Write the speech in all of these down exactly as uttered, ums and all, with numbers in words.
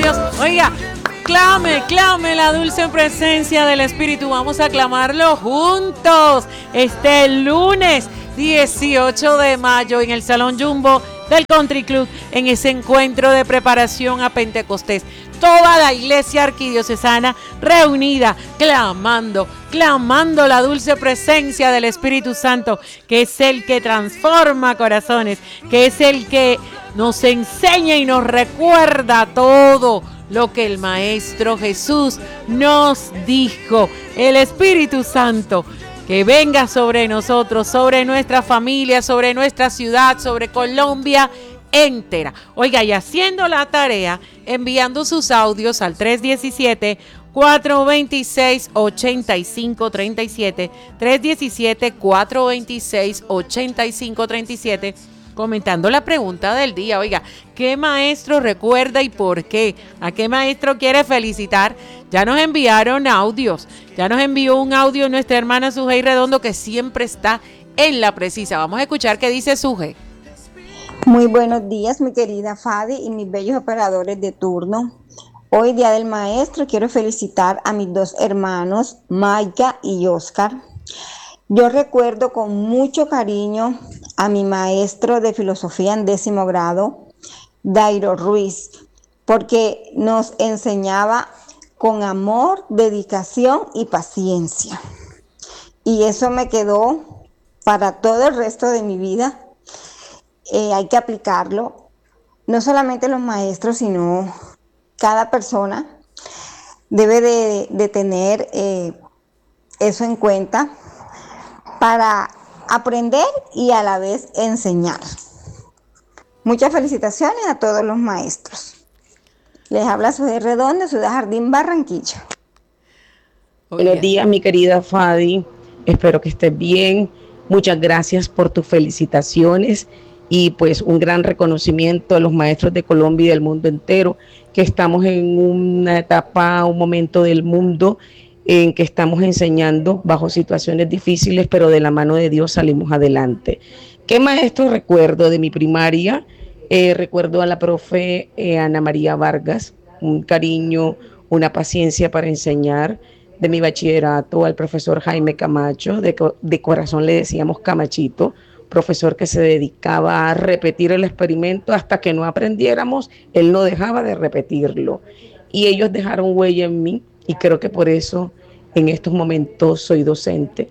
Dios. Oiga, clame, clame la dulce presencia del Espíritu. Vamos a clamarlo juntos este lunes dieciocho de mayo en el Salón Jumbo del Country Club, en ese encuentro de preparación a Pentecostés. Toda la iglesia arquidiocesana reunida, clamando, clamando la dulce presencia del Espíritu Santo, que es el que transforma corazones, que es el que nos enseña y nos recuerda todo lo que el Maestro Jesús nos dijo. El Espíritu Santo que venga sobre nosotros, sobre nuestra familia, sobre nuestra ciudad, sobre Colombia entera. Oiga, y haciendo la tarea, enviando sus audios al tres diecisiete, cuatro veintiséis, ochenta y cinco treinta y siete, tres diecisiete, cuatro veintiséis, ochenta y cinco treinta y siete, comentando la pregunta del día. Oiga, ¿qué maestro recuerda y por qué? ¿A qué maestro quiere felicitar? Ya nos enviaron audios, ya nos envió un audio nuestra hermana Sujei Redondo, que siempre está en la precisa. Vamos a escuchar qué dice Sujei. Muy buenos días, mi querida Fadi y mis bellos operadores de turno. Hoy, Día del Maestro, quiero felicitar a mis dos hermanos, Maika y Oscar. Yo recuerdo con mucho cariño a mi maestro de filosofía en décimo grado, Dairo Ruiz, porque nos enseñaba con amor, dedicación y paciencia. Y eso me quedó para todo el resto de mi vida. Eh, hay que aplicarlo, no solamente los maestros, sino cada persona debe de, de tener eh, eso en cuenta para aprender y a la vez enseñar. Muchas felicitaciones a todos los maestros. Les habla Sujei Redondo, Ciudad Jardín, Barranquilla. Oh, Buenos días, mi querida Fadi. Espero que estés bien. Muchas gracias por tus felicitaciones y pues un gran reconocimiento a los maestros de Colombia y del mundo entero, que estamos en una etapa, un momento del mundo en que estamos enseñando bajo situaciones difíciles, pero de la mano de Dios salimos adelante. ¿Qué maestro recuerdo de mi primaria? Eh, recuerdo a la profe eh, Ana María Vargas, un cariño, una paciencia para enseñar. De mi bachillerato al profesor Jaime Camacho, de, de corazón le decíamos Camachito, profesor que se dedicaba a repetir el experimento hasta que no aprendiéramos, él no dejaba de repetirlo. Y ellos dejaron huella en mí y creo que por eso en estos momentos soy docente,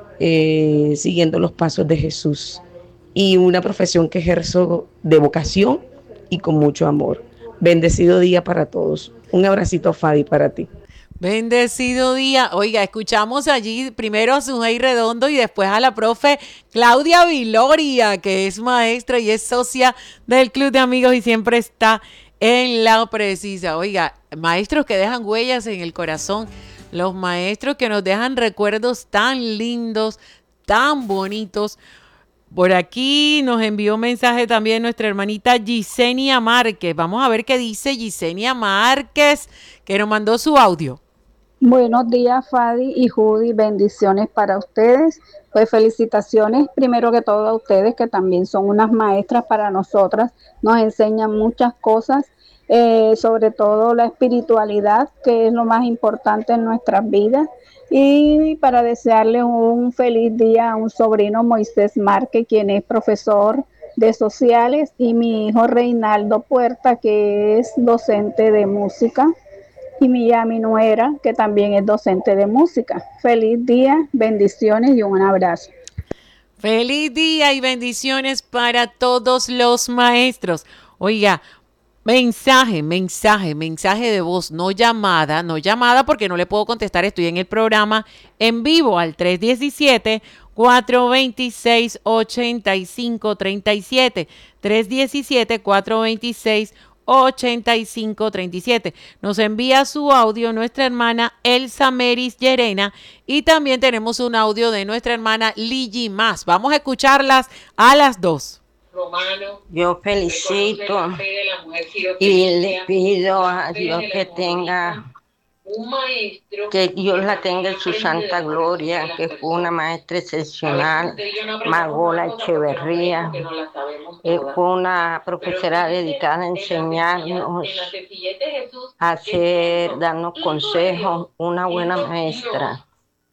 eh, siguiendo los pasos de Jesús. Y una profesión que ejerzo de vocación y con mucho amor. Bendecido día para todos. Un abracito, Fadi, para ti. Bendecido día. Oiga, escuchamos allí primero a Sujei Redondo y después a la profe Claudia Viloria, que es maestra y es socia del Club de Amigos y siempre está en la precisa. Oiga, maestros que dejan huellas en el corazón, los maestros que nos dejan recuerdos tan lindos, tan bonitos. Por aquí nos envió un mensaje también nuestra hermanita Gisenia Márquez. Vamos a ver qué dice Gisenia Márquez, que nos mandó su audio. Buenos días, Fadi y Judy, bendiciones para ustedes. Pues felicitaciones primero que todo a ustedes, que también son unas maestras para nosotras, nos enseñan muchas cosas, eh, sobre todo la espiritualidad, que es lo más importante en nuestras vidas. Y para desearle un feliz día a un sobrino, Moisés Márquez, quien es profesor de sociales, y mi hijo Reinaldo Puerta, que es docente de música, y mi, a mi nuera, que también es docente de música. Feliz día, bendiciones y un abrazo. Feliz día y bendiciones para todos los maestros. Oiga, mensaje, mensaje, mensaje de voz, no llamada, no llamada porque no le puedo contestar, estoy en el programa en vivo al tres diecisiete, cuatro veintiséis, ochenta y cinco treinta y siete, tres diecisiete, cuatro veintiséis, ochenta y cinco treinta y siete. Nos envía su audio nuestra hermana Elsa Meris Llerena y también tenemos un audio de nuestra hermana Ligi Más. Vamos a escucharlas a las dos. Yo felicito y le pido a Dios que tenga Que Dios la tenga en su santa gloria, que fue una maestra excepcional, Magola Echeverría, eh, fue una profesora dedicada a enseñarnos, a hacer, darnos consejos, una buena maestra.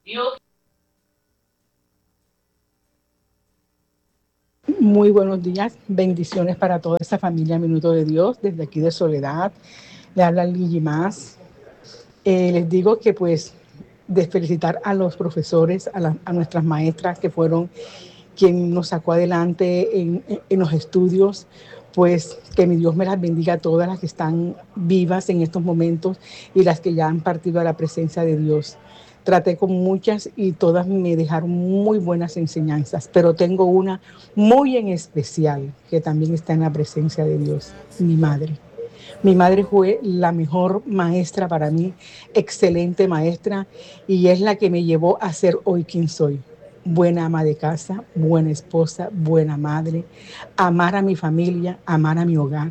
Muy buenos días, bendiciones para toda esta familia Minuto de Dios, desde aquí de Soledad, le habla Ligi Más. Eh, les digo que pues de felicitar a los profesores, a, la, a nuestras maestras que fueron quien nos sacó adelante en, en, en los estudios, pues que mi Dios me las bendiga a todas las que están vivas en estos momentos y las que ya han partido a la presencia de Dios. Traté con muchas y todas me dejaron muy buenas enseñanzas, pero tengo una muy en especial que también está en la presencia de Dios, mi madre. Mi madre fue la mejor maestra para mí, excelente maestra, y es la que me llevó a ser hoy quien soy. Buena ama de casa, buena esposa, buena madre, amar a mi familia, amar a mi hogar,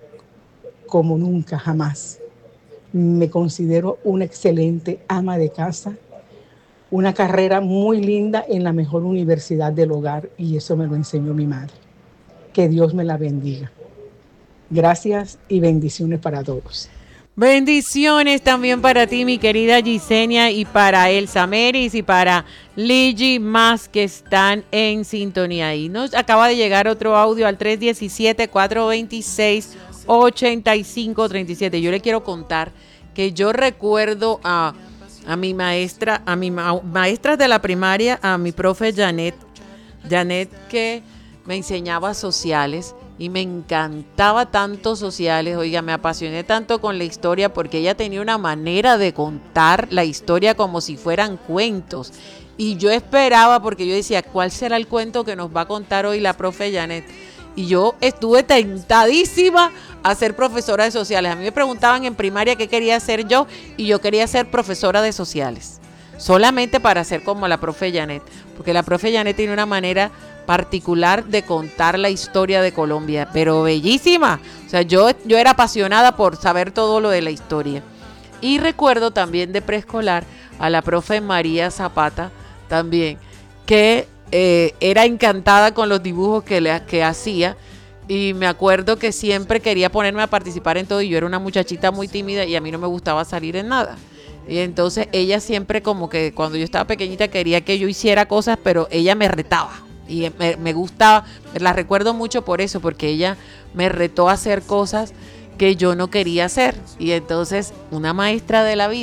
como nunca, jamás. Me considero una excelente ama de casa, una carrera muy linda en la mejor universidad del hogar, y eso me lo enseñó mi madre. Que Dios me la bendiga. Gracias y bendiciones para todos. Bendiciones también para ti, mi querida Gisenia, y para Elsa Meris y para Ligi Más, que están en sintonía. Y nos acaba de llegar otro audio al tres uno siete, cuatro dos seis, ocho cinco tres siete. Yo le quiero contar que yo recuerdo a, a mi maestra, a mi ma- maestra de la primaria, a mi profe Janet, Janet que me enseñaba sociales. Y me encantaba tanto sociales, oiga, me apasioné tanto con la historia porque ella tenía una manera de contar la historia como si fueran cuentos. Y yo esperaba, porque yo decía, ¿cuál será el cuento que nos va a contar hoy la profe Janet? Y yo estuve tentadísima a ser profesora de sociales. A mí me preguntaban en primaria qué quería hacer yo y yo quería ser profesora de sociales. Solamente para ser como la profe Janet, porque la profe Janet tiene una manera particular de contar la historia de Colombia, pero bellísima. O sea, yo, yo era apasionada por saber todo lo de la historia. Y recuerdo también de preescolar a la profe María Zapata, también, que eh, era encantada con los dibujos que, le, que hacía. Y me acuerdo que siempre quería ponerme a participar en todo y yo era una muchachita muy tímida y a mí no me gustaba salir en nada. Y entonces ella siempre como que cuando yo estaba pequeñita quería que yo hiciera cosas, pero ella me retaba. Y me, me gustaba, la recuerdo mucho por eso, porque ella me retó a hacer cosas que yo no quería hacer. Y entonces una maestra de la vida